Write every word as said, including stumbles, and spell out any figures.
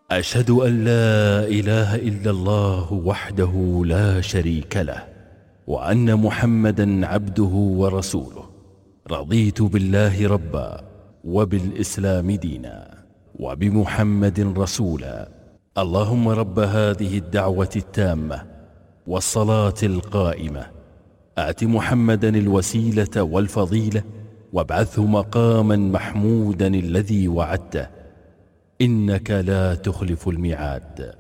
أشهد أن لا إله إلا الله وحده لا شريك له، وأن محمدا عبده ورسوله. رضيت بالله ربا، وبالإسلام دينا، وبمحمد رسولا. اللهم رب هذه الدعوة التامة والصلاة القائمة، آت محمدا الوسيلة والفضيلة، وابعثه مقاما محمودا الذي وعدته، إنك لا تخلف الميعاد.